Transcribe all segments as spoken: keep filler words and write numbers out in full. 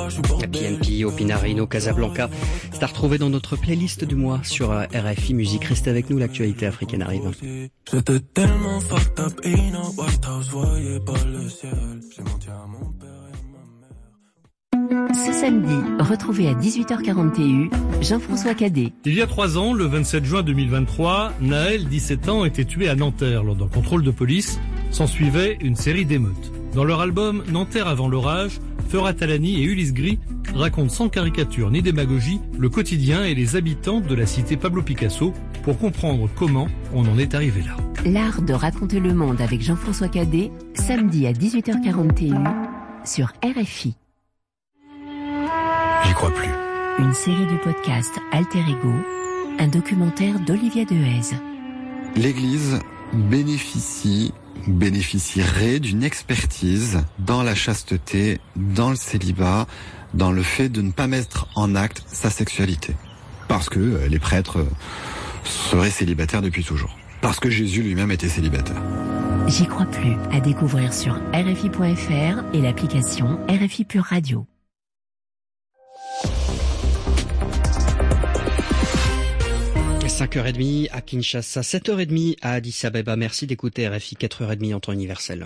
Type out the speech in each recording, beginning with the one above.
P N P, Opinarino, Casablanca. C'est à retrouver dans notre playlist du mois sur R F I Musique. Restez avec nous, l'actualité africaine arrive. J'étais tellement fucked up, in a White House, voyais pas le ciel. J'ai menti à mon père et ma mère. Ce samedi, retrouvez à dix-huit heures quarante et un Jean-François Cadet. Il y a trois ans, le vingt-sept juin deux mille vingt-trois, Naël, dix-sept ans, était tué à Nanterre lors d'un contrôle de police. S'ensuivait une série d'émeutes. Dans leur album Nanterre avant l'orage, Fera Talani et Ulysse Gris racontent sans caricature ni démagogie le quotidien et les habitants de la cité Pablo Picasso pour comprendre comment on en est arrivé là. L'art de raconter le monde avec Jean-François Cadet, samedi à dix-huit heures quarante et un sur R F I. J'y crois plus. Une série du podcast Alter Ego, un documentaire d'Olivia Dehaze. L'Église bénéficie, bénéficierait d'une expertise dans la chasteté, dans le célibat, dans le fait de ne pas mettre en acte sa sexualité. Parce que les prêtres seraient célibataires depuis toujours. Parce que Jésus lui-même était célibataire. J'y crois plus, à découvrir sur R F I point F R et l'application R F I Pure Radio. cinq heures trente à Kinshasa, sept heures trente à Addis Abeba. Merci d'écouter R F I quatre heures trente en temps universel.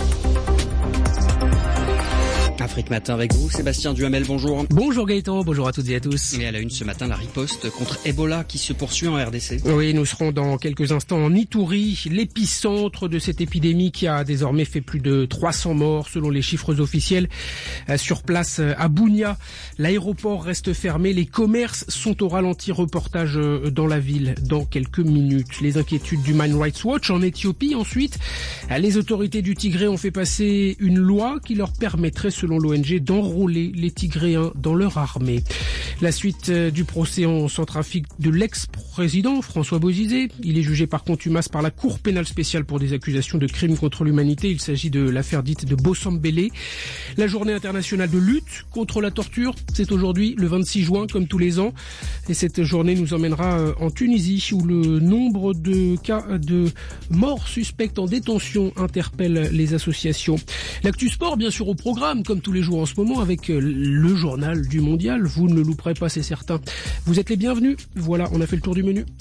Afrique Matin avec vous, Sébastien Duhamel, bonjour. Bonjour Gaëtan, bonjour à toutes et à tous. Et à la une ce matin, la riposte contre Ebola qui se poursuit en R D C. Oui, nous serons dans quelques instants en Ituri, l'épicentre de cette épidémie qui a désormais fait plus de trois cents morts selon les chiffres officiels. Sur place à Bunia, l'aéroport reste fermé, les commerces sont au ralenti. Reportage dans la ville dans quelques minutes. Les inquiétudes d'Human Rights Watch en Éthiopie ensuite. Les autorités du Tigré ont fait passer une loi qui leur permettrait, selon l'O N G, d'enrôler les Tigréens dans leur armée. La suite du procès en Centrafrique de l'ex-président François Bozizé. Il est jugé par contumace par la Cour pénale spéciale pour des accusations de crimes contre l'humanité. Il s'agit de l'affaire dite de Bossambélé. La journée internationale de lutte contre la torture, c'est aujourd'hui le vingt-six juin, comme tous les ans. Et cette journée nous emmènera en Tunisie, où le nombre de cas de morts suspectes en détention interpelle les associations. L'actu sport, bien sûr, au programme, comme tous les jours en ce moment, avec le journal du mondial. Vous ne le louperez pas, c'est certain. Vous êtes les bienvenus. Voilà, on a fait le tour du menu.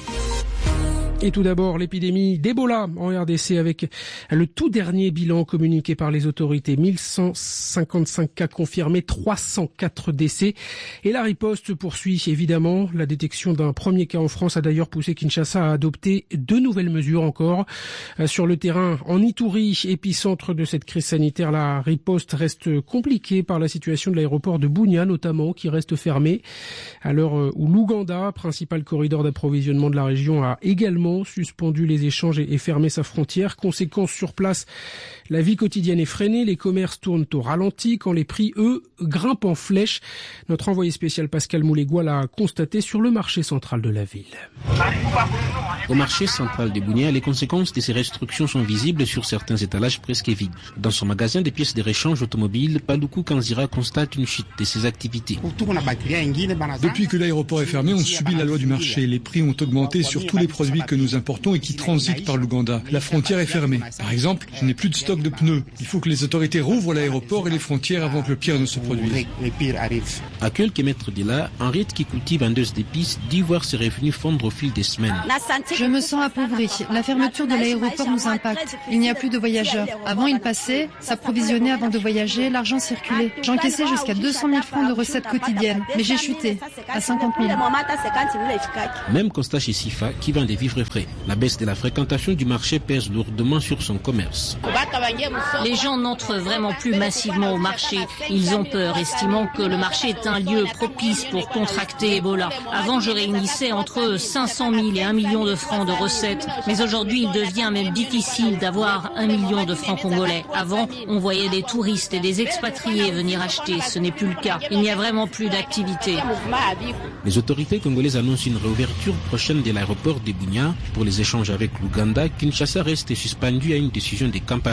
Et tout d'abord, l'épidémie d'Ebola en R D C avec le tout dernier bilan communiqué par les autorités. mille cent cinquante-cinq cas confirmés, trois cent quatre décès. Et la riposte poursuit évidemment. La détection d'un premier cas en France a d'ailleurs poussé Kinshasa à adopter deux nouvelles mesures encore. Sur le terrain, en Ituri, épicentre de cette crise sanitaire, la riposte reste compliquée par la situation de l'aéroport de Bunia notamment, qui reste fermé. À l'heure où l'Ouganda, principal corridor d'approvisionnement de la région, a également suspendu les échanges et fermé sa frontière. Conséquence sur place, la vie quotidienne est freinée, les commerces tournent au ralenti quand les prix, eux, grimpent en flèche. Notre envoyé spécial Pascal Moulégois l'a constaté sur le marché central de la ville. Au marché central de Bunia, les conséquences de ces restrictions sont visibles sur certains étalages presque vides. Dans son magasin de pièces de réchange automobile, Paluku Kanzira constate une chute de ses activités. Depuis que l'aéroport est fermé, on subit la loi du marché. Les prix ont augmenté sur tous les produits que nous importons et qui transitent par l'Ouganda. La frontière est fermée. Par exemple, je n'ai plus de stock de pneus. Il faut que les autorités rouvrent l'aéroport et les frontières avant que le pire ne se produise. À quelques mètres de là, Henriette, qui cultive vendeuse d'épices, dit voir ses revenus fondre au fil des semaines. Je me sens appauvrie. La fermeture de l'aéroport nous impacte. Il n'y a plus de voyageurs. Avant, ils passaient, s'approvisionnaient avant de voyager, l'argent circulait. J'encaissais jusqu'à deux cent mille francs de recettes quotidiennes. Mais j'ai chuté à cinquante mille. Même constat chez Sifa, qui vend des vivres frais. La baisse de la fréquentation du marché pèse lourdement sur son commerce. Les gens n'entrent vraiment plus massivement au marché. Ils ont peur, estimant que le marché est un lieu propice pour contracter Ebola. Avant, je réunissais entre cinq cent mille et un million de francs de recettes. Mais aujourd'hui, il devient même difficile d'avoir un million de francs congolais. Avant, on voyait des touristes et des expatriés venir acheter. Ce n'est plus le cas. Il n'y a vraiment plus d'activité. Les autorités congolaises annoncent une réouverture prochaine de l'aéroport de Bunia. Pour les échanges avec l'Ouganda, Kinshasa reste suspendu à une décision de Kampala.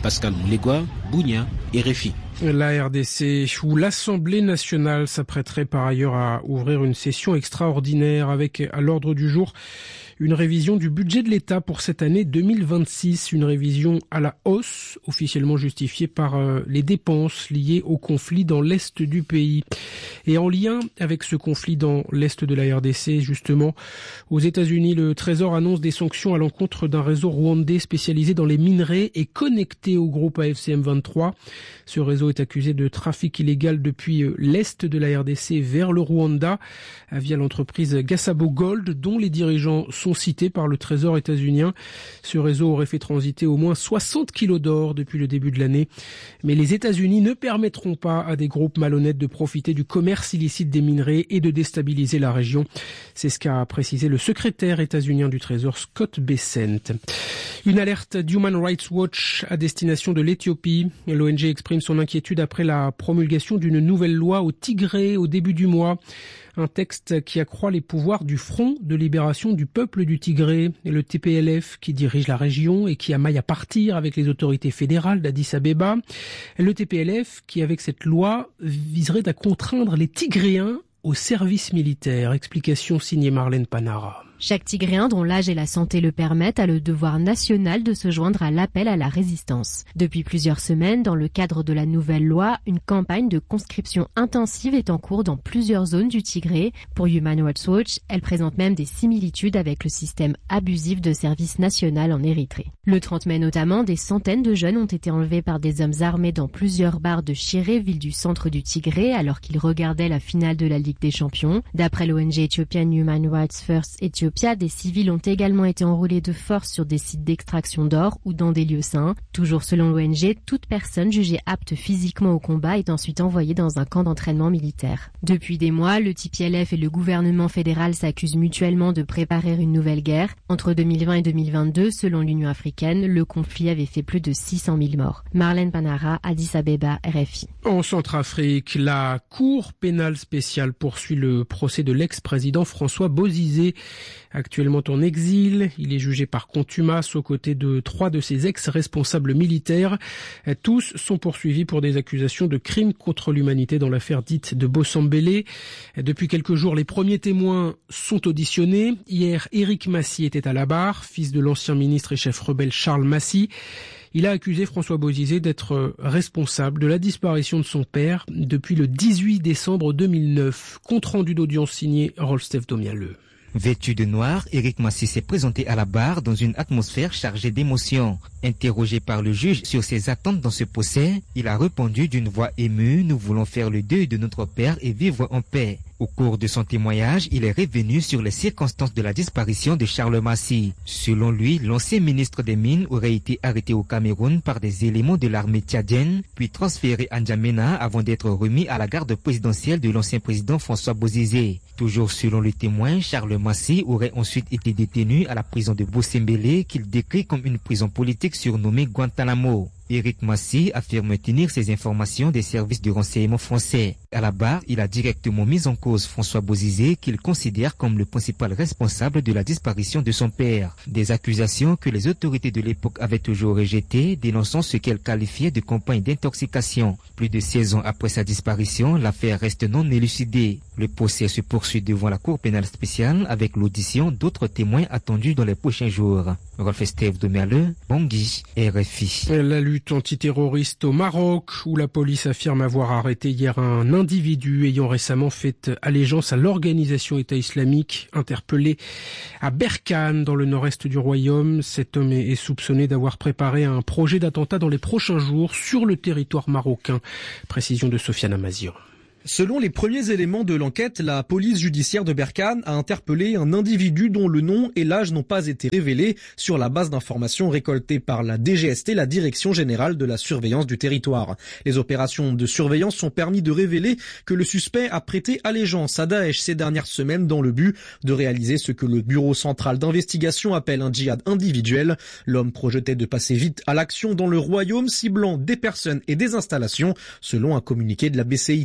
Pascal Moulegua, Bunia, R F I. La R D C, où l'Assemblée nationale s'apprêterait par ailleurs à ouvrir une session extraordinaire avec à l'ordre du jour une révision du budget de l'État pour cette année deux mille vingt-six, une révision à la hausse, officiellement justifiée par euh, les dépenses liées au conflit dans l'est du pays. Et en lien avec ce conflit dans l'est de la R D C, justement, aux États-Unis, le Trésor annonce des sanctions à l'encontre d'un réseau rwandais spécialisé dans les minerais et connecté au groupe A F C M vingt-trois. Ce réseau est accusé de trafic illégal depuis l'est de la R D C vers le Rwanda via l'entreprise Gasabo Gold, dont les dirigeants sont cités par le Trésor états-unien. Ce réseau aurait fait transiter au moins soixante kilos d'or depuis le début de l'année. Mais les États-Unis ne permettront pas à des groupes malhonnêtes de profiter du commerce illicite des minerais et de déstabiliser la région. C'est ce qu'a précisé le secrétaire états-unien du Trésor, Scott Bessent. Une alerte d'Human Rights Watch à destination de l'Éthiopie. L'O N G exprime son inquiétude après la promulgation d'une nouvelle loi au Tigré au début du mois. Un texte qui accroît les pouvoirs du Front de libération du peuple du Tigré, et le T P L F qui dirige la région et qui a maille à partir avec les autorités fédérales d'Addis Abeba. Le T P L F qui, avec cette loi, viserait à contraindre les Tigréens au service militaire. Explication signée Marlène Panara. Chaque Tigréen dont l'âge et la santé le permettent a le devoir national de se joindre à l'appel à la résistance. Depuis plusieurs semaines, dans le cadre de la nouvelle loi, une campagne de conscription intensive est en cours dans plusieurs zones du Tigré. Pour Human Rights Watch, elle présente même des similitudes avec le système abusif de service national en Érythrée. Le trente mai notamment, des centaines de jeunes ont été enlevés par des hommes armés dans plusieurs bars de Shiré, ville du centre du Tigré, alors qu'ils regardaient la finale de la Ligue des Champions. D'après l'O N G éthiopienne Human Rights First Ethiopia, des civils ont également été enrôlés de force sur des sites d'extraction d'or ou dans des lieux saints. Toujours selon l'O N G, toute personne jugée apte physiquement au combat est ensuite envoyée dans un camp d'entraînement militaire. Depuis des mois, le T P L F et le gouvernement fédéral s'accusent mutuellement de préparer une nouvelle guerre. Entre deux mille vingt et deux mille vingt-deux, selon l'Union africaine, le conflit avait fait plus de six cent mille morts. Marlène Panara, Addis Abeba, R F I. En Centrafrique, la Cour pénale spéciale poursuit le procès de l'ex-président François Bozizé. Actuellement en exil, il est jugé par contumace aux côtés de trois de ses ex-responsables militaires. Tous sont poursuivis pour des accusations de crimes contre l'humanité dans l'affaire dite de Bossambélé. Depuis quelques jours, les premiers témoins sont auditionnés. Hier, Éric Massy était à la barre, fils de l'ancien ministre et chef rebelle Charles Massy. Il a accusé François Bozizé d'être responsable de la disparition de son père depuis le dix-huit décembre deux mille neuf. Compte rendu d'audience signé Rolstef Domialeux. Vêtu de noir, Éric Massy s'est présenté à la barre dans une atmosphère chargée d'émotions. Interrogé par le juge sur ses attentes dans ce procès, il a répondu d'une voix émue « Nous voulons faire le deuil de notre père et vivre en paix ». Au cours de son témoignage, il est revenu sur les circonstances de la disparition de Charles Massy. Selon lui, l'ancien ministre des Mines aurait été arrêté au Cameroun par des éléments de l'armée tchadienne, puis transféré à N'Djamena avant d'être remis à la garde présidentielle de l'ancien président François Bozizé. Toujours selon le témoin, Charles Massy aurait ensuite été détenu à la prison de Bossembélé, qu'il décrit comme une prison politique surnommée Guantanamo. Éric Massy affirme tenir ces informations des services de renseignement français. À la barre, il a directement mis en cause François Bozizé, qu'il considère comme le principal responsable de la disparition de son père. Des accusations que les autorités de l'époque avaient toujours rejetées, dénonçant ce qu'elles qualifiaient de campagne d'intoxication. Plus de seize ans après sa disparition, l'affaire reste non élucidée. Le procès se poursuit devant la Cour pénale spéciale avec l'audition d'autres témoins attendus dans les prochains jours. Rolf Steve Domialeux, Bangui, R F I. La lutte antiterroriste au Maroc, où la police affirme avoir arrêté hier un individu ayant récemment fait allégeance à l'organisation État islamique, interpellé à Berkane, dans le nord-est du royaume. Cet homme est soupçonné d'avoir préparé un projet d'attentat dans les prochains jours sur le territoire marocain. Précision de Sofiane Amazian. Selon les premiers éléments de l'enquête, la police judiciaire de Berkane a interpellé un individu dont le nom et l'âge n'ont pas été révélés sur la base d'informations récoltées par la D G S T, la Direction Générale de la Surveillance du Territoire. Les opérations de surveillance ont permis de révéler que le suspect a prêté allégeance à Daesh ces dernières semaines dans le but de réaliser ce que le Bureau central d'investigation appelle un djihad individuel. L'homme projetait de passer vite à l'action dans le royaume, ciblant des personnes et des installations, selon un communiqué de la B C I T.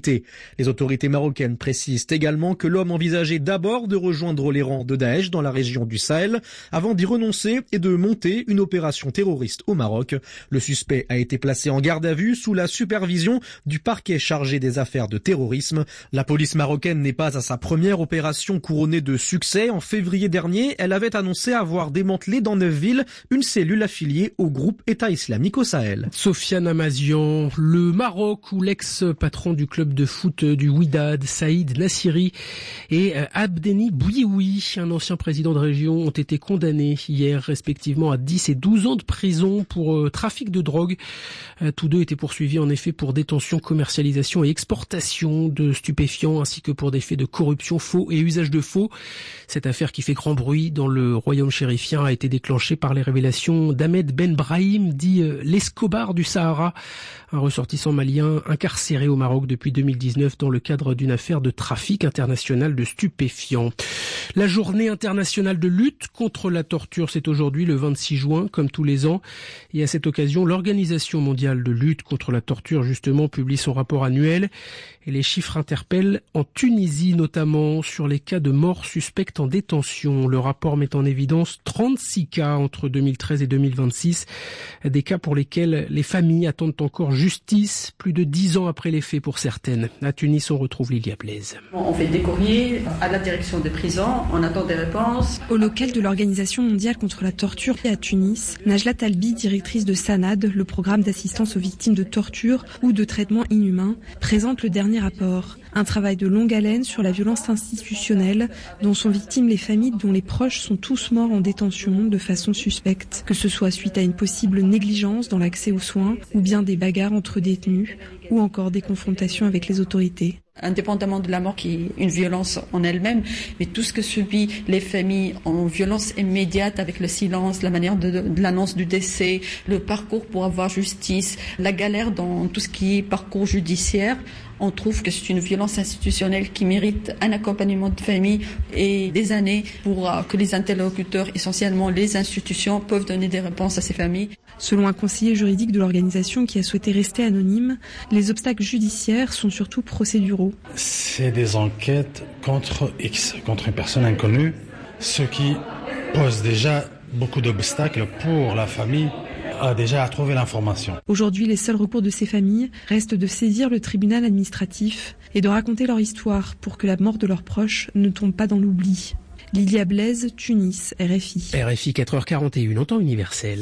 Les autorités marocaines précisent également que l'homme envisageait d'abord de rejoindre les rangs de Daesh dans la région du Sahel avant d'y renoncer et de monter une opération terroriste au Maroc. Le suspect a été placé en garde à vue sous la supervision du parquet chargé des affaires de terrorisme. La police marocaine n'est pas à sa première opération couronnée de succès. En février dernier, elle avait annoncé avoir démantelé dans neuf villes une cellule affiliée au groupe État islamique au Sahel. Sofiane Amazian, le Maroc où l'ex-patron du club de foot du Wydad, Saïd Nassiri, et Abdeni Bouioui, un ancien président de région, ont été condamnés hier respectivement à dix et douze ans de prison pour trafic de drogue. Tous deux étaient poursuivis en effet pour détention, commercialisation et exportation de stupéfiants ainsi que pour des faits de corruption, faux et usage de faux. Cette affaire qui fait grand bruit dans le royaume chérifien a été déclenchée par les révélations d'Ahmed Ben Brahim, dit l'Escobar du Sahara, un ressortissant malien incarcéré au Maroc depuis deux mille dix-neuf dans le cadre d'une affaire de trafic international de stupéfiants. La journée internationale de lutte contre la torture, c'est aujourd'hui le vingt-six juin, comme tous les ans. Et à cette occasion, l'Organisation mondiale de lutte contre la torture, justement, publie son rapport annuel. Et les chiffres interpellent en Tunisie, notamment, sur les cas de morts suspectes en détention. Le rapport met en évidence trente-six cas entre deux mille treize et deux mille vingt-six. Des cas pour lesquels les familles attendent encore justice, plus de dix ans après les faits pour certaines. À Tunis, on retrouve Lilia Blaise. On fait des courriers à la direction des prisons, on attend des réponses. Au local de l'Organisation mondiale contre la torture à Tunis, Najla Talbi, directrice de SANAD, le programme d'assistance aux victimes de torture ou de traitements inhumains, présente le dernier rapport. Un travail de longue haleine sur la violence institutionnelle dont sont victimes les familles dont les proches sont tous morts en détention de façon suspecte, que ce soit suite à une possible négligence dans l'accès aux soins ou bien des bagarres entre détenus ou encore des confrontations avec les autorités. Indépendamment de la mort qui est une violence en elle-même, mais tout ce que subit les familles en violence immédiate avec le silence, la manière de, de l'annonce du décès, le parcours pour avoir justice, la galère dans tout ce qui est parcours judiciaire, on trouve que c'est une violence institutionnelle qui mérite un accompagnement de famille et des années pour que les interlocuteurs, essentiellement les institutions, peuvent donner des réponses à ces familles. Selon un conseiller juridique de l'organisation qui a souhaité rester anonyme, les obstacles judiciaires sont surtout procéduraux. C'est des enquêtes contre X, contre une personne inconnue, ce qui pose déjà beaucoup d'obstacles pour la famille a déjà à trouver l'information. Aujourd'hui, les seuls recours de ces familles restent de saisir le tribunal administratif et de raconter leur histoire pour que la mort de leurs proches ne tombe pas dans l'oubli. Lilia Blaise, Tunis, R F I. R F I quatre heures quarante et une en temps universel.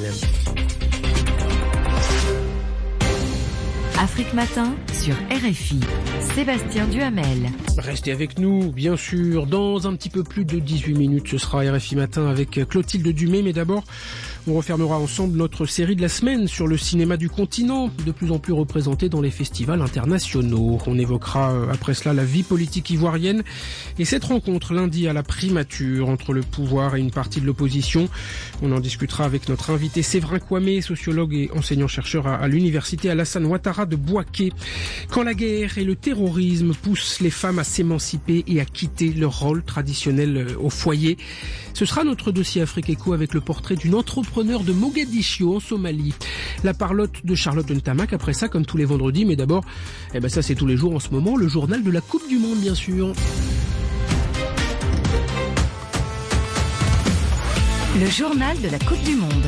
Afrique Matin sur R F I. Sébastien Duhamel. Restez avec nous, bien sûr. Dans un petit peu plus de dix-huit minutes, ce sera R F I Matin avec Clotilde Dumay. Mais d'abord, on refermera ensemble notre série de la semaine sur le cinéma du continent, de plus en plus représenté dans les festivals internationaux. On évoquera après cela la vie politique ivoirienne et cette rencontre lundi à la primature entre le pouvoir et une partie de l'opposition. On en discutera avec notre invité Séverin Kwame, sociologue et enseignant-chercheur à, à l'université Alassane Ouattara de Bouaké. Quand la guerre et le terrorisme poussent les femmes à s'émanciper et à quitter leur rôle traditionnel au foyer. Ce sera notre dossier Afrique Éco avec le portrait d'une entrepreneur de Mogadiscio en Somalie. La parlotte de Charlotte Ntamak après ça comme tous les vendredis, mais d'abord, eh ben ça c'est tous les jours en ce moment, le journal de la Coupe du Monde bien sûr. Le journal de la Coupe du Monde.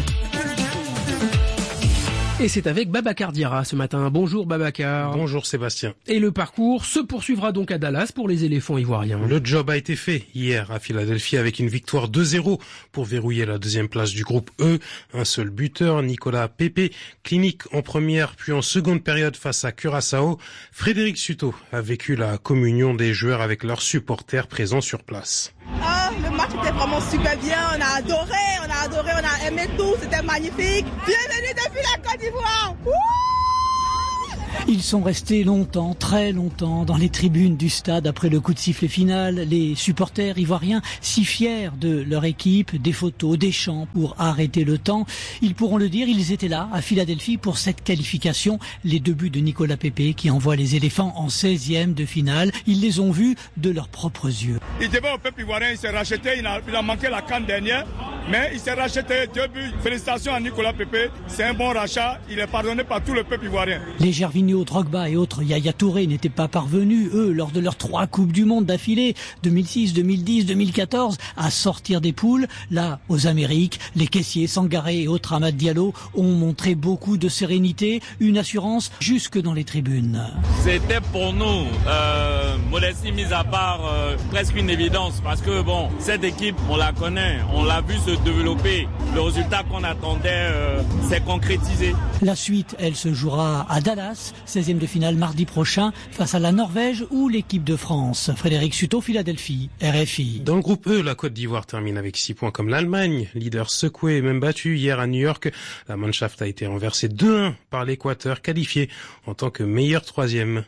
Et c'est avec Babacar Diarra ce matin. Bonjour Babacar. Bonjour Sébastien. Et le parcours se poursuivra donc à Dallas pour les éléphants ivoiriens. Le job a été fait hier à Philadelphie avec une victoire deux zéro pour verrouiller la deuxième place du groupe E. Un seul buteur, Nicolas Pepe, clinique en première puis en seconde période face à Curaçao. Frédéric Suto a vécu la communion des joueurs avec leurs supporters présents sur place. Ah, le match était vraiment super bien, on a adoré, on a adoré, on a aimé tout, c'était magnifique. Bienvenue depuis la Côte d'Ivoire. Wouh! Ils sont restés longtemps, très longtemps, dans les tribunes du stade après le coup de sifflet final. Les supporters ivoiriens, si fiers de leur équipe, des photos, des chants pour arrêter le temps. Ils pourront le dire, ils étaient là, à Philadelphie, pour cette qualification. Les deux buts de Nicolas Pepe qui envoie les éléphants en seizième de finale. Ils les ont vus de leurs propres yeux. Il devait au peuple ivoirien, il s'est racheté, il a, il a manqué la CAN dernière. mais il s'est racheté deux buts. Félicitations à Nicolas Pepe, c'est un bon rachat, il est pardonné par tout le peuple ivoirien. Les Gervinho, Drogba et autres Yaya Touré n'étaient pas parvenus, eux, lors de leurs trois Coupes du Monde d'affilée, deux mille six, deux mille dix, deux mille quatorze, à sortir des poules. Là, aux Amériques, les caissiers Sangaré et autres Amad Diallo ont montré beaucoup de sérénité, une assurance jusque dans les tribunes. C'était pour nous, euh, modestie mise à part, euh, presque une évidence, parce que bon, cette équipe, on la connaît, on l'a vu se développer. Le résultat qu'on attendait euh, s'est concrétisé. La suite, elle se jouera à Dallas, seizième de finale mardi prochain, face à la Norvège ou l'équipe de France. Frédéric Suto, Philadelphie, R F I. Dans le groupe E, la Côte d'Ivoire termine avec six points comme l'Allemagne, leader secoué et même battu hier à New York. La Mannschaft a été renversée deux un par l'Équateur, qualifié en tant que meilleur troisième.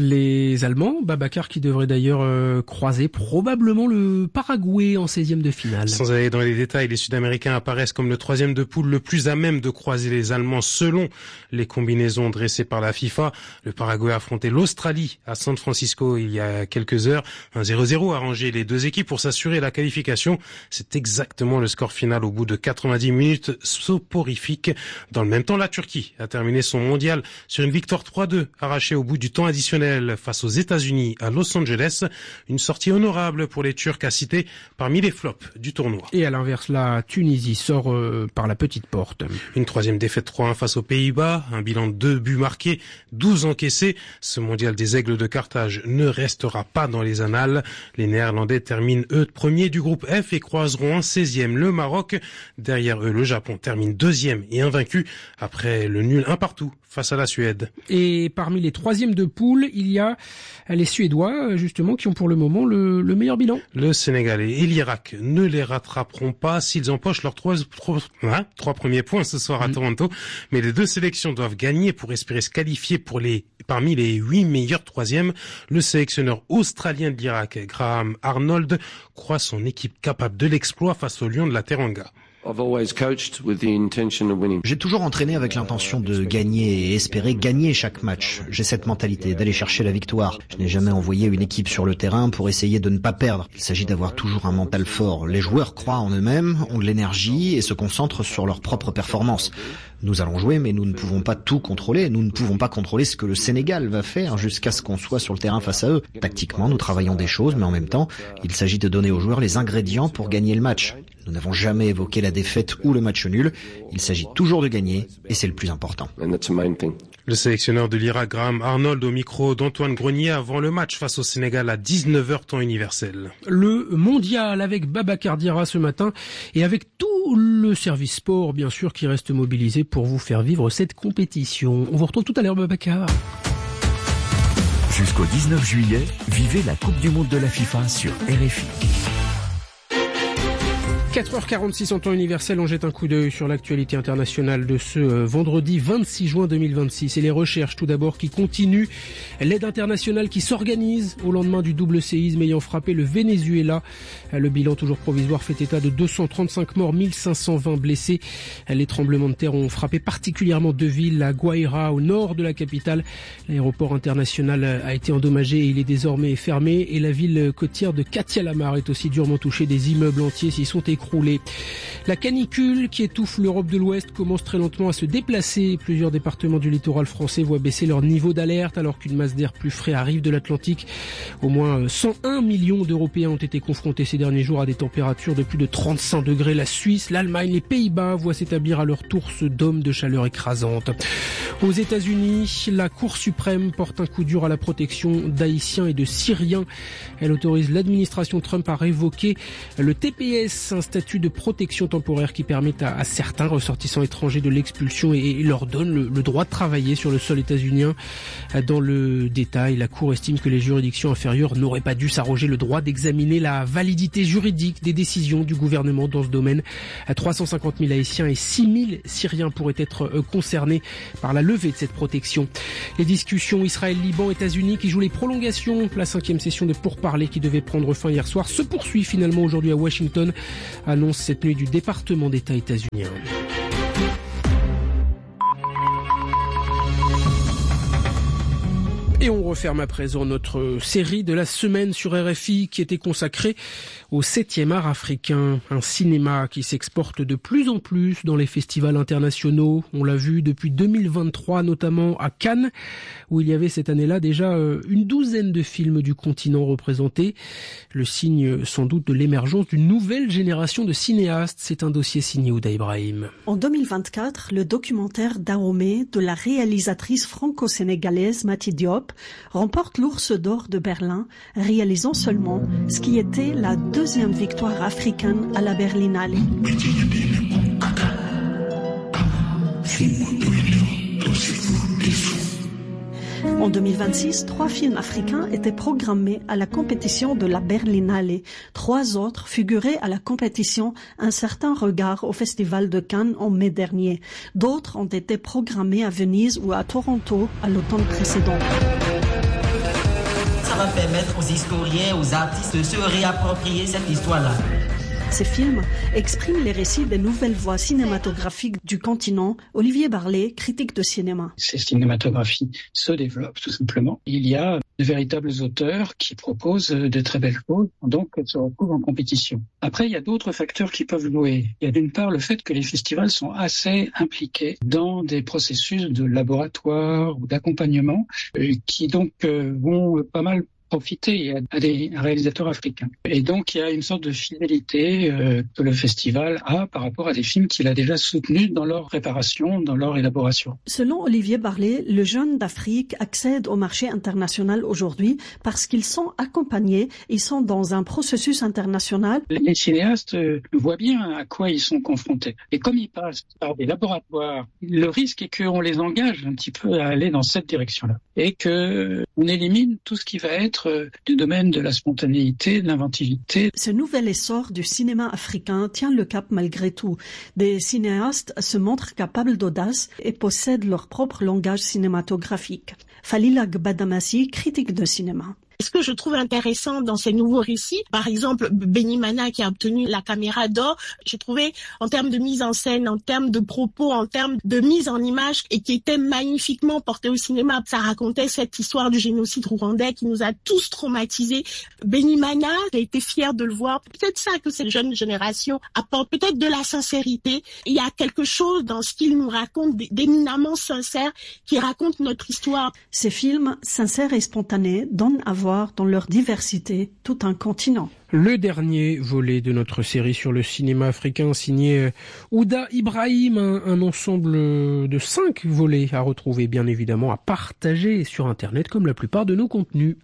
Les Allemands, Babacar qui devrait d'ailleurs euh, croiser probablement le Paraguay en seizième de finale. Sans aller dans les détails, les Sud-Américains apparaissent comme le troisième de poule le plus à même de croiser les Allemands selon les combinaisons dressées par la FIFA. Le Paraguay a affronté l'Australie à San Francisco il y a quelques heures. Un zéro zéro a rangé les deux équipes pour s'assurer la qualification. C'est exactement le score final au bout de quatre-vingt-dix minutes soporifiques. Dans le même temps, la Turquie a terminé son mondial sur une victoire trois deux arrachée au bout du temps additionnel face aux États-Unis à Los Angeles. Une sortie honorable pour les Turcs à citer parmi les flops du tournoi. Et à l'inverse, la Tunisie sort euh, par la petite porte. Une troisième défaite trois un face aux Pays-Bas, un bilan de deux buts marqués, douze encaissés. Ce mondial des Aigles de Carthage ne restera pas dans les annales. Les Néerlandais terminent eux premiers du groupe F et croiseront en seizième le Maroc. Derrière eux, le Japon termine deuxième et invaincu après le nul un partout face à la Suède. Et parmi les troisièmes de poule, il y a les Suédois, justement, qui ont pour le moment le, le meilleur bilan. Le Sénégal et l'Irak ne les rattraperont pas s'ils empochent leurs trois, trois, hein, trois premiers points ce soir à mmh. Toronto. Mais les deux sélections doivent gagner pour espérer se qualifier pour les, parmi les huit meilleurs troisièmes. Le sélectionneur australien de l'Irak, Graham Arnold, croit son équipe capable de l'exploit face aux Lions de la Teranga. J'ai toujours entraîné avec l'intention de gagner et espérer gagner chaque match. J'ai cette mentalité d'aller chercher la victoire. Je n'ai jamais envoyé une équipe sur le terrain pour essayer de ne pas perdre. Il s'agit d'avoir toujours un mental fort. Les joueurs croient en eux-mêmes, ont de l'énergie et se concentrent sur leur propre performance. Nous allons jouer, mais nous ne pouvons pas tout contrôler. Nous ne pouvons pas contrôler ce que le Sénégal va faire jusqu'à ce qu'on soit sur le terrain face à eux. Tactiquement, nous travaillons des choses, mais en même temps, il s'agit de donner aux joueurs les ingrédients pour gagner le match. Nous n'avons jamais évoqué la défaite ou le match nul. Il s'agit toujours de gagner, et c'est le plus important. Le sélectionneur de l'Irak, Graham Arnold, au micro d'Antoine Grenier avant le match face au Sénégal à dix-neuf heures temps universel. Le mondial avec Babacar Diarra ce matin et avec tout le service sport, bien sûr, qui reste mobilisé pour vous faire vivre cette compétition. On vous retrouve tout à l'heure, Babacar. Jusqu'au dix-neuf juillet, vivez la Coupe du Monde de la FIFA sur R F I. quatre heures quarante-six en temps universel, on jette un coup d'œil sur l'actualité internationale de ce vendredi vingt-six juin deux mille vingt-six. Et les recherches tout d'abord qui continuent. L'aide internationale qui s'organise au lendemain du double séisme ayant frappé le Venezuela. Le bilan toujours provisoire fait état de deux cent trente-cinq morts, mille cinq cent vingt blessés. Les tremblements de terre ont frappé particulièrement deux villes, la Guaira au nord de la capitale. L'aéroport international a été endommagé et il est désormais fermé. Et la ville côtière de Katia-Lamar est aussi durement touchée. Des immeubles entiers s'y sont écroulés. La canicule qui étouffe l'Europe de l'Ouest commence très lentement à se déplacer. Plusieurs départements du littoral français voient baisser leur niveau d'alerte alors qu'une masse d'air plus frais arrive de l'Atlantique. Au moins cent un millions d'Européens ont été confrontés ces derniers jours à des températures de plus de trente-cinq degrés. La Suisse, l'Allemagne, les Pays-Bas voient s'établir à leur tour ce dôme de chaleur écrasante. Aux États-Unis, la Cour suprême porte un coup dur à la protection d'Haïtiens et de Syriens. Elle autorise l'administration Trump à révoquer le T P S, un statut de protection temporaire qui permet à, à certains ressortissants étrangers de l'expulsion et, et leur donne le, le droit de travailler sur le sol états-unien. Dans le détail, la Cour estime que les juridictions inférieures n'auraient pas dû s'arroger le droit d'examiner la validité juridique des décisions du gouvernement dans ce domaine. trois cent cinquante mille Haïtiens et six mille Syriens pourraient être concernés par la levée de cette protection. Les discussions Israël-Liban, États-Unis qui jouent les prolongations. La cinquième session de pourparlers qui devait prendre fin hier soir se poursuit finalement aujourd'hui à Washington. Annonce cette nuit du département d'État états-unien. Et on referme à présent notre série de la semaine sur R F I qui était consacrée au septième art africain, un cinéma qui s'exporte de plus en plus dans les festivals internationaux. On l'a vu depuis deux mille vingt-trois, notamment à Cannes, où il y avait cette année-là déjà une douzaine de films du continent représentés. Le signe sans doute de l'émergence d'une nouvelle génération de cinéastes. C'est un dossier signé Ouda Ibrahim. En deux mille vingt-quatre, le documentaire Dahomey de la réalisatrice franco-sénégalaise Mati Diop remporte l'Ours d'Or de Berlin, réalisant seulement ce qui était la deuxième victoire africaine à la Berlinale. En deux mille vingt-six, trois films africains étaient programmés à la compétition de la Berlinale. Trois autres figuraient à la compétition Un certain regard au Festival de Cannes en mai dernier. D'autres ont été programmés à Venise ou à Toronto à l'automne précédent. Ça va permettre aux historiens, aux artistes de se réapproprier cette histoire-là. Ces films expriment les récits des nouvelles voies cinématographiques du continent. Olivier Barlet, critique de cinéma. Ces cinématographies se développent tout simplement. Il y a de véritables auteurs qui proposent de très belles choses, donc elles se retrouvent en compétition. Après, il y a d'autres facteurs qui peuvent jouer. Il y a d'une part le fait que les festivals sont assez impliqués dans des processus de laboratoire ou d'accompagnement euh, qui donc euh, vont pas mal profiter à des réalisateurs africains. Et donc, il y a une sorte de fidélité euh, que le festival a par rapport à des films qu'il a déjà soutenus dans leur préparation, dans leur élaboration. Selon Olivier Barlet, le jeune d'Afrique accède au marché international aujourd'hui parce qu'ils sont accompagnés, ils sont dans un processus international. Les cinéastes euh, voient bien à quoi ils sont confrontés. Et comme ils passent par des laboratoires, le risque est qu'on les engage un petit peu à aller dans cette direction-là. Et qu'on élimine tout ce qui va être du domaine de la spontanéité, de l'inventivité. Ce nouvel essor du cinéma africain tient le cap malgré tout. Des cinéastes se montrent capables d'audace et possèdent leur propre langage cinématographique. Falila Gbadamassi, critique de cinéma. Ce que je trouve intéressant dans ces nouveaux récits, par exemple Benny Mana qui a obtenu la caméra d'or, j'ai trouvé en termes de mise en scène, en termes de propos, en termes de mise en image et qui était magnifiquement porté au cinéma. Ça racontait cette histoire du génocide rwandais qui nous a tous traumatisés. Benny Mana, j'ai été fière de le voir. Peut-être ça que cette jeune génération apporte, peut-être de la sincérité. Il y a quelque chose dans ce qu'il nous raconte d'éminemment sincère qui raconte notre histoire. Ces films sincères et spontanés donnent à voir dans leur diversité tout un continent. Le dernier volet de notre série sur le cinéma africain signé Ouda Ibrahim, un, un ensemble de cinq volets à retrouver bien évidemment, à partager sur Internet comme la plupart de nos contenus.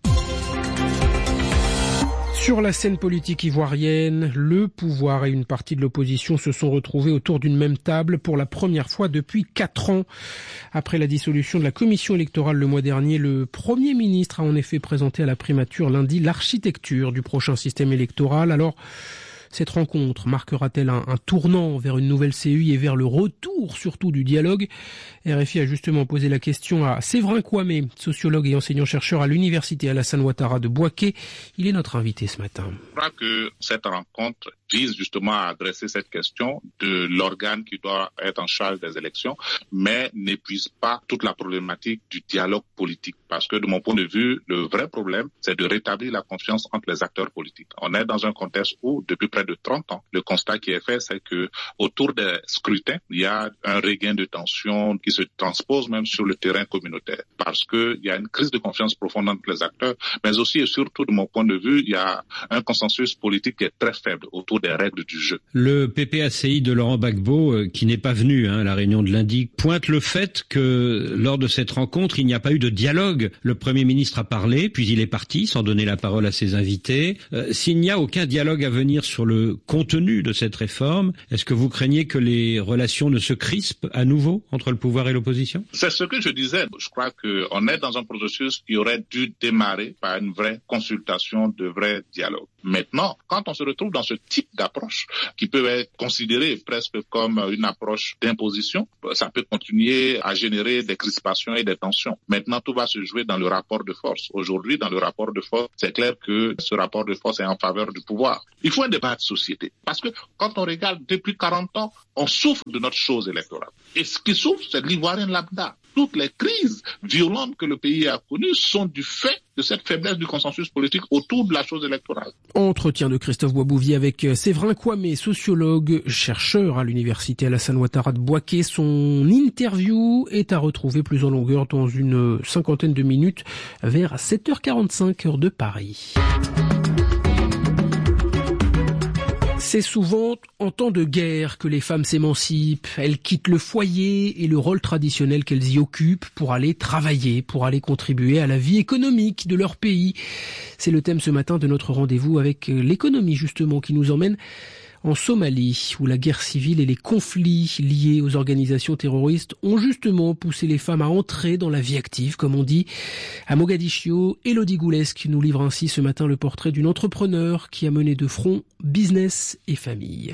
Sur la scène politique ivoirienne, le pouvoir et une partie de l'opposition se sont retrouvés autour d'une même table pour la première fois depuis quatre ans. Après la dissolution de la commission électorale le mois dernier, le Premier ministre a en effet présenté à la primature lundi l'architecture du prochain système électoral. Alors, cette rencontre marquera-t-elle un, un tournant vers une nouvelle C U I et vers le retour surtout du dialogue? R F I a justement posé la question à Séverin Kwame, sociologue et enseignant-chercheur à l'université Alassane Ouattara de Bouaké. Il est notre invité ce matin. Je crois que cette rencontre vise justement à adresser cette question de l'organe qui doit être en charge des élections, mais n'épuise pas toute la problématique du dialogue politique. Parce que de mon point de vue, le vrai problème, c'est de rétablir la confiance entre les acteurs politiques. On est dans un contexte où, depuis près de trente ans, le constat qui est fait, c'est que autour des scrutins, il y a un regain de tension qui se transpose même sur le terrain communautaire. Parce qu'il y a une crise de confiance profonde entre les acteurs, mais aussi et surtout, de mon point de vue, il y a un consensus politique qui est très faible autour des règles du jeu. Le P P A C I de Laurent Gbagbo, euh, qui n'est pas venu hein, à la réunion de lundi, pointe le fait que lors de cette rencontre, il n'y a pas eu de dialogue. Le Premier ministre a parlé, puis il est parti sans donner la parole à ses invités. Euh, s'il n'y a aucun dialogue à venir sur le contenu de cette réforme, est-ce que vous craignez que les relations ne se crispent à nouveau entre le pouvoir et l'opposition? C'est ce que je disais. Je crois qu'on est dans un processus qui aurait dû démarrer par une vraie consultation, de vrai dialogue. Maintenant, quand on se retrouve dans ce type d'approche, qui peut être considérée presque comme une approche d'imposition, ça peut continuer à générer des crispations et des tensions. Maintenant, tout va se jouer dans le rapport de force. Aujourd'hui, dans le rapport de force, c'est clair que ce rapport de force est en faveur du pouvoir. Il faut un débat de société. Parce que quand on regarde depuis quarante ans, on souffre de notre chose électorale. Et ce qui souffre, c'est de l'ivoirien lambda. toutes les crises violentes que le pays a connues sont du fait de cette faiblesse du consensus politique autour de la chose électorale. Entretien de Christophe Boisbouvier avec Séverin Kwame, sociologue, chercheur à l'université Alassane Ouattara de Bouaké. Son interview est à retrouver plus en longueur dans une cinquantaine de minutes vers sept heures quarante-cinq heure de Paris. C'est souvent en temps de guerre que les femmes s'émancipent. Elles quittent le foyer et le rôle traditionnel qu'elles y occupent pour aller travailler, pour aller contribuer à la vie économique de leur pays. C'est le thème ce matin de notre rendez-vous avec l'économie justement qui nous emmène en Somalie, où la guerre civile et les conflits liés aux organisations terroristes ont justement poussé les femmes à entrer dans la vie active, comme on dit. À Mogadiscio, Elodie Goulesque nous livre ainsi ce matin le portrait d'une entrepreneur qui a mené de front business et famille.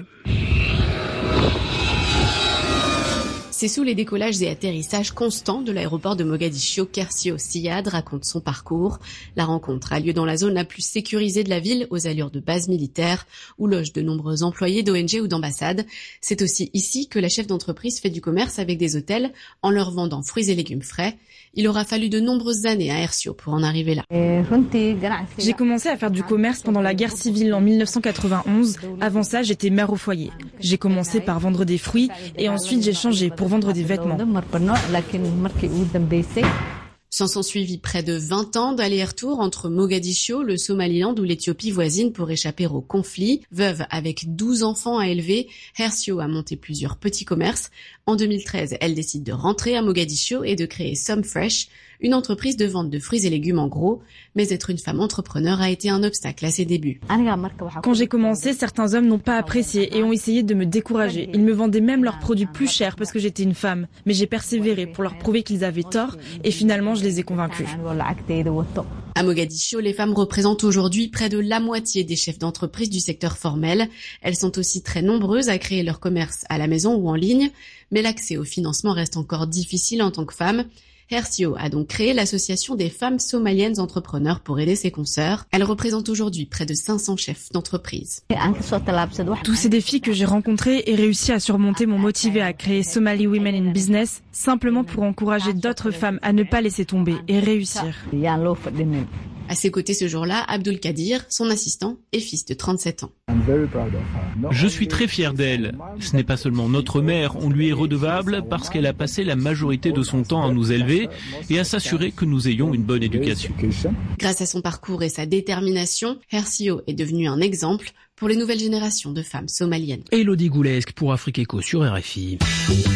C'est sous les décollages et atterrissages constants de l'aéroport de Mogadiscio qu'Hercio Siyad raconte son parcours. La rencontre a lieu dans la zone la plus sécurisée de la ville, aux allures de base militaire, où logent de nombreux employés d'O N G ou d'ambassades. C'est aussi ici que la chef d'entreprise fait du commerce avec des hôtels en leur vendant fruits et légumes frais. Il aura fallu de nombreuses années à Hercio pour en arriver là. J'ai commencé à faire du commerce pendant la guerre civile en mille neuf cent quatre-vingt-onze. Avant ça, j'étais mère au foyer. J'ai commencé par vendre des fruits et ensuite j'ai changé pour vendre des vêtements. S'en sont suivis près de vingt ans d'aller-retour entre Mogadiscio, le Somaliland ou l'Éthiopie voisine pour échapper au conflit. Veuve avec douze enfants à élever, Hercio a monté plusieurs petits commerces. En deux mille treize, elle décide de rentrer à Mogadiscio et de créer Some Fresh, une entreprise de vente de fruits et légumes en gros. Mais être une femme entrepreneur a été un obstacle à ses débuts. Quand j'ai commencé, certains hommes n'ont pas apprécié et ont essayé de me décourager. Ils me vendaient même leurs produits plus chers parce que j'étais une femme. Mais j'ai persévéré pour leur prouver qu'ils avaient tort et finalement je les ai convaincus. À Mogadiscio, les femmes représentent aujourd'hui près de la moitié des chefs d'entreprise du secteur formel. Elles sont aussi très nombreuses à créer leur commerce à la maison ou en ligne. Mais l'accès au financement reste encore difficile en tant que femme. Hercio a donc créé l'association des femmes somaliennes entrepreneurs pour aider ses consoeurs. Elle représente aujourd'hui près de cinq cents chefs d'entreprise. Tous ces défis que j'ai rencontrés et réussi à surmonter m'ont motivé à créer Somali Women in Business, simplement pour encourager d'autres femmes à ne pas laisser tomber et réussir. À ses côtés ce jour-là, Abdul Kadir, son assistant et fils de trente-sept ans. Je suis très fier d'elle. Ce n'est pas seulement notre mère, on lui est redevable parce qu'elle a passé la majorité de son temps à nous élever et à s'assurer que nous ayons une bonne éducation. Grâce à son parcours et sa détermination, Hercio est devenu un exemple pour les nouvelles générations de femmes somaliennes. Elodie Goulesque pour Afrique Eco sur R F I.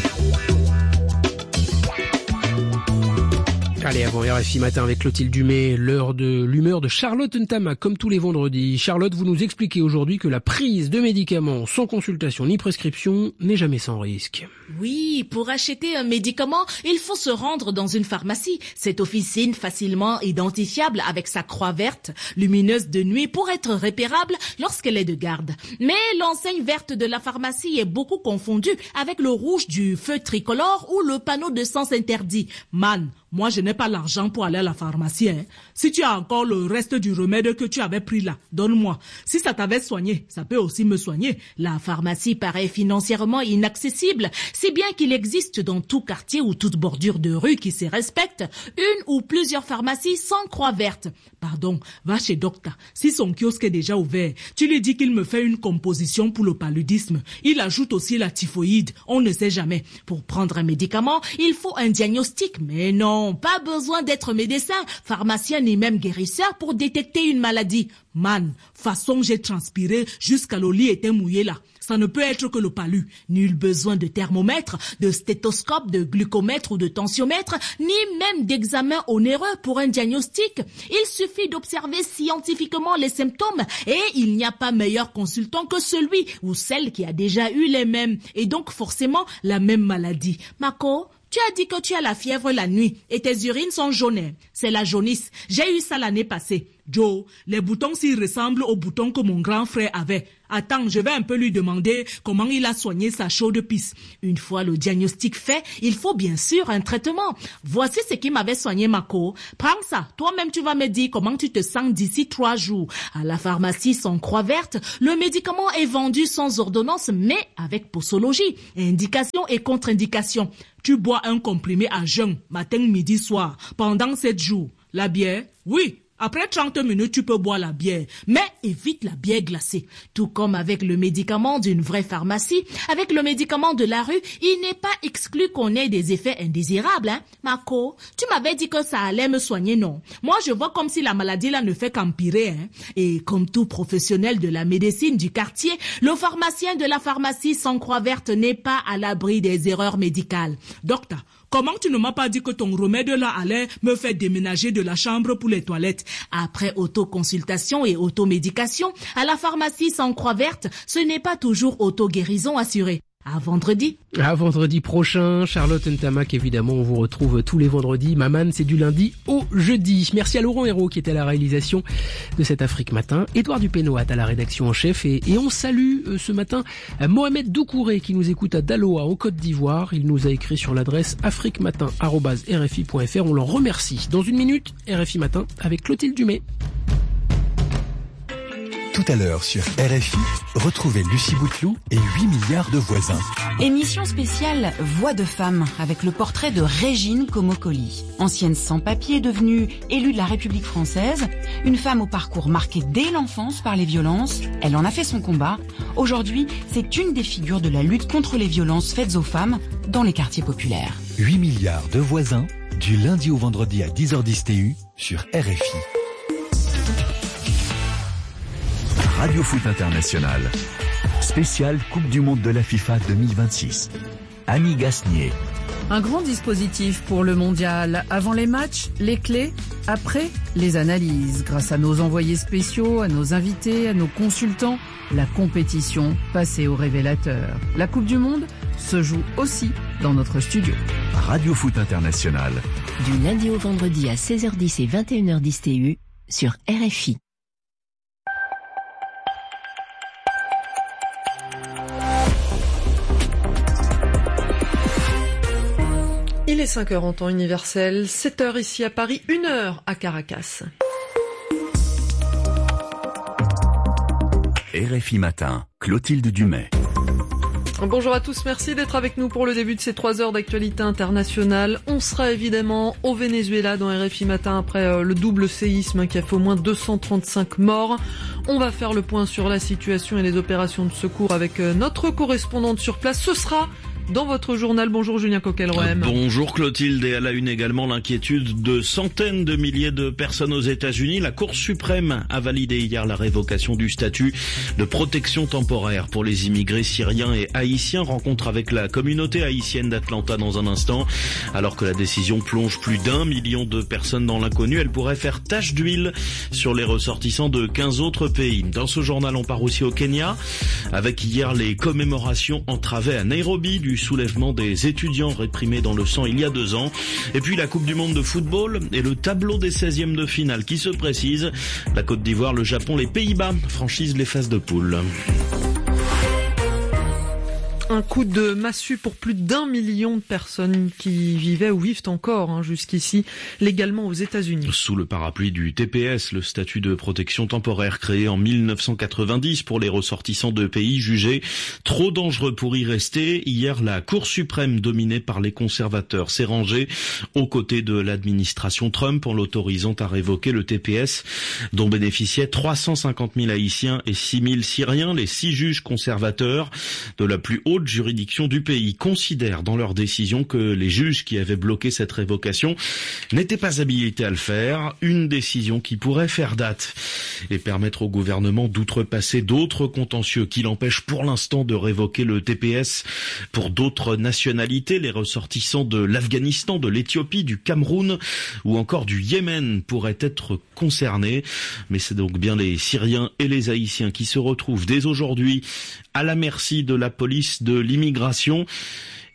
Allez, avant R F I Matin avec Clotilde Dumay, l'heure de l'humeur de Charlotte Ntama, comme tous les vendredis. Charlotte, vous nous expliquez aujourd'hui que la prise de médicaments sans consultation ni prescription n'est jamais sans risque. Oui, pour acheter un médicament, il faut se rendre dans une pharmacie. Cette officine facilement identifiable avec sa croix verte, lumineuse de nuit pour être repérable lorsqu'elle est de garde. Mais l'enseigne verte de la pharmacie est beaucoup confondue avec le rouge du feu tricolore ou le panneau de sens interdit. Man, moi je n'ai pas l'argent pour aller à la pharmacie. Hein. Si tu as encore le reste du remède que tu avais pris là, donne-moi. Si ça t'avait soigné, ça peut aussi me soigner. La pharmacie paraît financièrement inaccessible, si bien qu'il existe dans tout quartier ou toute bordure de rue qui se respecte, une ou plusieurs pharmacies sans croix verte. Pardon, va chez Docta. Si son kiosque est déjà ouvert, tu lui dis qu'il me fait une composition pour le paludisme. Il ajoute aussi la typhoïde, on ne sait jamais. Pour prendre un médicament, il faut un diagnostic, mais non, pas besoin d'être médecin, pharmacien ni même guérisseur pour détecter une maladie. Man, façon j'ai transpiré jusqu'à le lit était mouillé là. Ça ne peut être que le palu. Nul besoin de thermomètre, de stéthoscope, de glucomètre ou de tensiomètre, ni même d'examen onéreux pour un diagnostic. Il suffit d'observer scientifiquement les symptômes et il n'y a pas meilleur consultant que celui ou celle qui a déjà eu les mêmes et donc forcément la même maladie. Mako, tu as dit que tu as la fièvre la nuit et tes urines sont jaunes. C'est la jaunisse. J'ai eu ça l'année passée. Joe, les boutons s'y ressemblent aux boutons que mon grand frère avait. Attends, je vais un peu lui demander comment il a soigné sa chaude pisse. Une fois le diagnostic fait, il faut bien sûr un traitement. Voici ce qui m'avait soigné ma co. Prends ça, toi-même tu vas me dire comment tu te sens d'ici trois jours. À la pharmacie sans croix verte, le médicament est vendu sans ordonnance mais avec posologie. Indication et contre-indication. Tu bois un comprimé à jeun, matin, midi, soir, pendant sept jours. La bière, oui. Après trente minutes, tu peux boire la bière, mais évite la bière glacée. Tout comme avec le médicament d'une vraie pharmacie, avec le médicament de la rue, il n'est pas exclu qu'on ait des effets indésirables. Hein? Marco, tu m'avais dit que ça allait me soigner, non? Moi, je vois comme si la maladie là ne fait qu'empirer. Hein? Et comme tout professionnel de la médecine du quartier, le pharmacien de la pharmacie sans croix verte n'est pas à l'abri des erreurs médicales. Docteur, comment tu ne m'as pas dit que ton remède là allait me faire déménager de la chambre pour les toilettes? Après autoconsultation et automédication, à la pharmacie sans croix verte, ce n'est pas toujours auto-guérison assurée. À vendredi. À vendredi prochain, Charlotte Ntamak, évidemment, on vous retrouve tous les vendredis. Maman, c'est du lundi au jeudi. Merci à Laurent Hérault qui était à la réalisation de cet Afrique Matin. Édouard Dupénoat à la rédaction en chef. Et, et on salue euh, ce matin euh, Mohamed Doucouré qui nous écoute à Daloa, en Côte d'Ivoire. Il nous a écrit sur l'adresse afriquematin arobase r f i point f r. On l'en remercie. Dans une minute, R F I Matin avec Clotilde Dumay. Tout à l'heure sur R F I, retrouvez Lucie Bouteloup et huit milliards de voisins. Émission spéciale Voix de femme avec le portrait de Régine Comocoli. Ancienne sans-papier devenue élue de la République française, une femme au parcours marqué dès l'enfance par les violences, elle en a fait son combat. Aujourd'hui, c'est une des figures de la lutte contre les violences faites aux femmes dans les quartiers populaires. huit milliards de voisins, du lundi au vendredi à dix heures dix T U sur R F I. Radio Foot International, spécial Coupe du Monde de la FIFA deux mille vingt-six. Annie Gasnier. Un grand dispositif pour le mondial. Avant les matchs, les clés. Après, les analyses. Grâce à nos envoyés spéciaux, à nos invités, à nos consultants, la compétition passée au révélateur. La Coupe du Monde se joue aussi dans notre studio. Radio Foot International. Du lundi au vendredi à seize heures dix et vingt et une heures dix T U sur R F I. Il est cinq heures en temps universel, sept heures ici à Paris, une heure à Caracas. R F I Matin, Clotilde Dumay. Bonjour à tous, merci d'être avec nous pour le début de ces trois heures d'actualité internationale. On sera évidemment au Venezuela dans R F I Matin après le double séisme qui a fait au moins deux cent trente-cinq morts. On va faire le point sur la situation et les opérations de secours avec notre correspondante sur place. Ce sera dans votre journal. Bonjour Julien Coquel-Roem. Bonjour Clotilde, et à la une également l'inquiétude de centaines de milliers de personnes aux États-Unis. La Cour suprême a validé hier la révocation du statut de protection temporaire pour les immigrés syriens et haïtiens. Rencontre avec la communauté haïtienne d'Atlanta dans un instant. Alors que la décision plonge plus d'un million de personnes dans l'inconnu, elle pourrait faire tache d'huile sur les ressortissants de quinze autres pays. Dans ce journal, on part aussi au Kenya avec hier les commémorations entravées à Nairobi du soulèvement des étudiants réprimés dans le sang il y a deux ans. Et puis la Coupe du Monde de football et le tableau des seizièmes de finale qui se précise. La Côte d'Ivoire, le Japon, les Pays-Bas franchissent les phases de poule. Un coup de massue pour plus d'un million de personnes qui vivaient ou vivent encore hein, jusqu'ici légalement aux États-Unis. Sous le parapluie du T P S, le statut de protection temporaire créé en mille neuf cent quatre-vingt-dix pour les ressortissants de pays jugés trop dangereux pour y rester. Hier, la Cour suprême dominée par les conservateurs s'est rangée aux côtés de l'administration Trump en l'autorisant à révoquer le T P S dont bénéficiaient trois cent cinquante mille Haïtiens et six mille Syriens. Les six juges conservateurs de la plus haute juridiction du pays considèrent dans leur décision que les juges qui avaient bloqué cette révocation n'étaient pas habilités à le faire, une décision qui pourrait faire date et permettre au gouvernement d'outrepasser d'autres contentieux qui l'empêchent pour l'instant de révoquer le T P S pour d'autres nationalités. Les ressortissants de l'Afghanistan, de l'Éthiopie, du Cameroun ou encore du Yémen pourraient être concernés, mais c'est donc bien les Syriens et les Haïtiens qui se retrouvent dès aujourd'hui à la merci de la police de l'immigration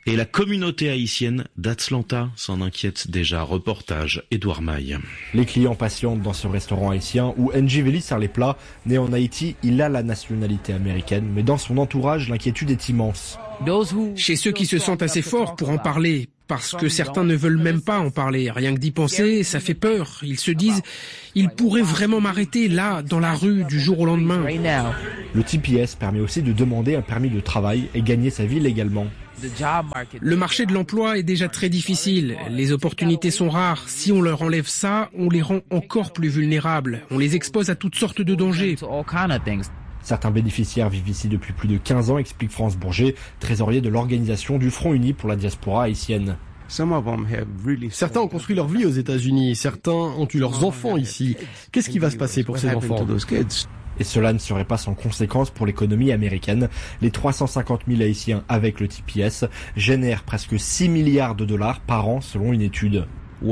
Et la communauté haïtienne d'Atlanta s'en inquiète déjà. Reportage Édouard Maille. Les clients patientent dans ce restaurant haïtien où Njiveli sert les plats. Né en Haïti, il a la nationalité américaine, mais dans son entourage, l'inquiétude est immense. Chez ceux qui se sentent assez forts pour en parler, parce que certains ne veulent même pas en parler. Rien que d'y penser, ça fait peur. Ils se disent, ils pourraient vraiment m'arrêter là, dans la rue, du jour au lendemain. Le T P S permet aussi de demander un permis de travail et gagner sa vie légalement. Le marché de l'emploi est déjà très difficile. Les opportunités sont rares. Si on leur enlève ça, on les rend encore plus vulnérables. On les expose à toutes sortes de dangers. Certains bénéficiaires vivent ici depuis plus de quinze ans, explique France Bourget, trésorier de l'organisation du Front Uni pour la diaspora haïtienne. Certains ont construit leur vie aux États-Unis, certains ont eu leurs enfants ici. Qu'est-ce qui va se passer pour ces enfants ? Et cela ne serait pas sans conséquence pour l'économie américaine. Les trois cent cinquante mille Haïtiens avec le T P S génèrent presque six milliards de dollars par an selon une étude.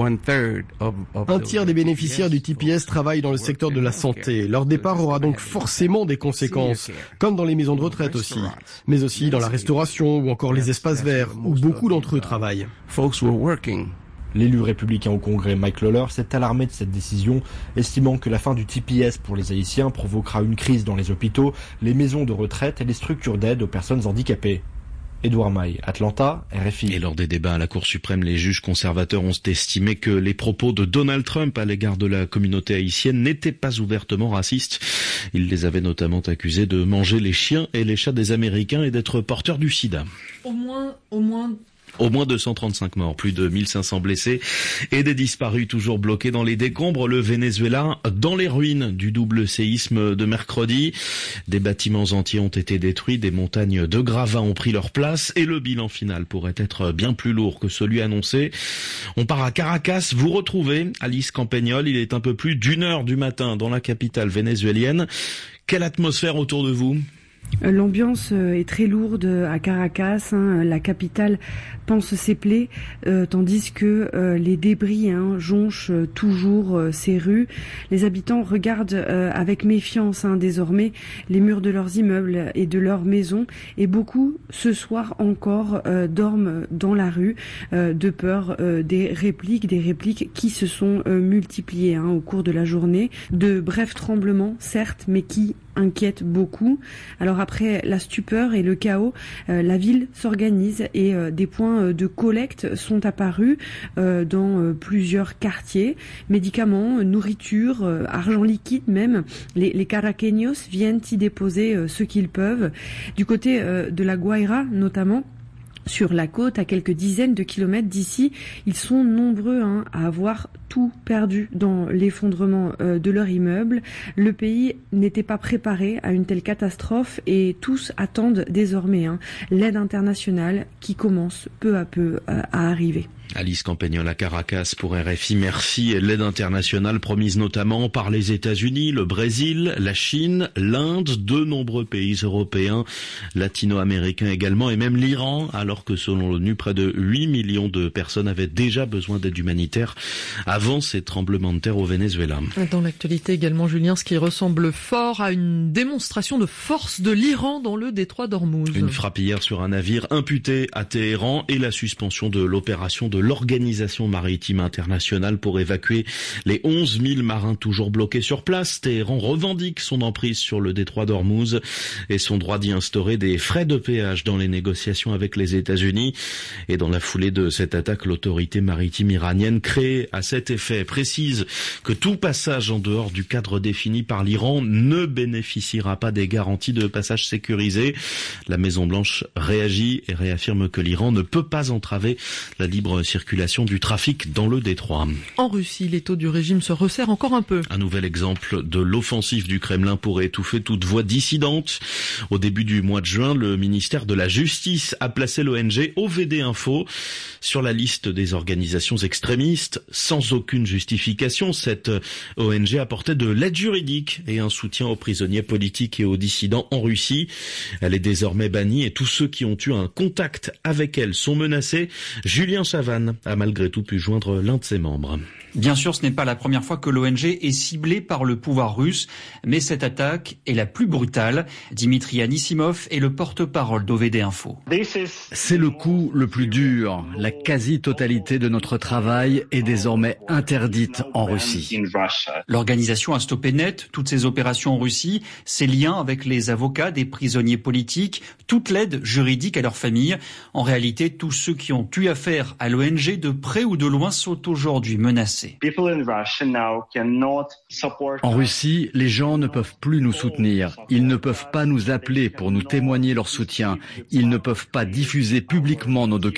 Un tiers des bénéficiaires du T P S travaillent dans le secteur de la santé. Leur départ aura donc forcément des conséquences, comme dans les maisons de retraite aussi, mais aussi dans la restauration ou encore les espaces verts, où beaucoup d'entre eux travaillent. L'élu républicain au Congrès, Mike Lawler, s'est alarmé de cette décision, estimant que la fin du T P S pour les Haïtiens provoquera une crise dans les hôpitaux, les maisons de retraite et les structures d'aide aux personnes handicapées. Édouard Maille, Atlanta, R F I. Et lors des débats à la Cour suprême, les juges conservateurs ont estimé que les propos de Donald Trump à l'égard de la communauté haïtienne n'étaient pas ouvertement racistes. Ils les avaient notamment accusés de manger les chiens et les chats des Américains et d'être porteurs du sida. Au moins, au moins... Au moins deux cent trente-cinq morts, plus de mille cinq cents blessés et des disparus toujours bloqués dans les décombres. Le Venezuela dans les ruines du double séisme de mercredi. Des bâtiments entiers ont été détruits, des montagnes de gravats ont pris leur place et le bilan final pourrait être bien plus lourd que celui annoncé. On part à Caracas, vous retrouvez Alice Campagnol, il est un peu plus d'une heure du matin dans la capitale vénézuélienne. Quelle atmosphère autour de vous ? L'ambiance est très lourde à Caracas, hein. La capitale panse ses plaies, euh, tandis que euh, les débris hein, jonchent toujours euh, ces rues. Les habitants regardent euh, avec méfiance hein, désormais les murs de leurs immeubles et de leurs maisons, et beaucoup ce soir encore euh, dorment dans la rue euh, de peur euh, des répliques, des répliques qui se sont euh, multipliées hein, au cours de la journée. De brefs tremblements, certes, mais qui inquiète beaucoup. Alors après la stupeur et le chaos, euh, la ville s'organise et euh, des points de collecte sont apparus euh, dans euh, plusieurs quartiers. Médicaments, nourriture, euh, argent liquide même. Les, les caraqueños viennent y déposer euh, ce qu'ils peuvent. Du côté euh, de la Guaira notamment, sur la côte, à quelques dizaines de kilomètres d'ici, ils sont nombreux hein, à avoir tout perdu dans l'effondrement euh, de leur immeuble. Le pays n'était pas préparé à une telle catastrophe et tous attendent désormais hein, l'aide internationale qui commence peu à peu euh, à arriver. Alice Campagnol à Caracas pour R F I, merci. L'aide internationale promise notamment par les États-Unis, le Brésil, la Chine, l'Inde, de nombreux pays européens, latino-américains également, et même l'Iran, alors que selon l'ONU, près de huit millions de personnes avaient déjà besoin d'aide humanitaire avant ces tremblements de terre au Venezuela. Dans l'actualité également, Julien, ce qui ressemble fort à une démonstration de force de l'Iran dans le détroit d'Ormuz. Une frappe hier sur un navire imputé à Téhéran et la suspension de l'opération de l'Organisation maritime internationale pour évacuer les onze mille marins toujours bloqués sur place. Téhéran revendique son emprise sur le détroit d'Ormuz et son droit d'y instaurer des frais de péage dans les négociations avec les États-Unis. Et dans la foulée de cette attaque, l'autorité maritime iranienne créée à cet effet précise que tout passage en dehors du cadre défini par l'Iran ne bénéficiera pas des garanties de passage sécurisé. La Maison-Blanche réagit et réaffirme que l'Iran ne peut pas entraver la libre circulation du trafic dans le détroit. En Russie, les taux du régime se resserrent encore un peu. Un nouvel exemple de l'offensive du Kremlin pour étouffer toute voix dissidente. Au début du mois de juin, le ministère de la Justice a placé l'O N G O V D Info sur la liste des organisations extrémistes. Sans aucune justification, cette O N G apportait de l'aide juridique et un soutien aux prisonniers politiques et aux dissidents en Russie. Elle est désormais bannie et tous ceux qui ont eu un contact avec elle sont menacés. Julien Chavannes a malgré tout pu joindre l'un de ses membres. Bien sûr, ce n'est pas la première fois que l'O N G est ciblée par le pouvoir russe, mais cette attaque est la plus brutale. Dimitri Anisimov est le porte-parole d'O V D Info. C'est le coup le plus dur. La quasi-totalité de notre travail est désormais interdite en Russie. L'organisation a stoppé net toutes ses opérations en Russie, ses liens avec les avocats des prisonniers politiques, toute l'aide juridique à leurs familles. En réalité, tous ceux qui ont eu affaire à l'O N G de près ou de loin sont aujourd'hui menacés. En Russie, les gens ne peuvent plus nous soutenir. Ils ne peuvent pas nous appeler pour nous témoigner leur soutien. Ils ne peuvent pas diffuser publiquement nos documents.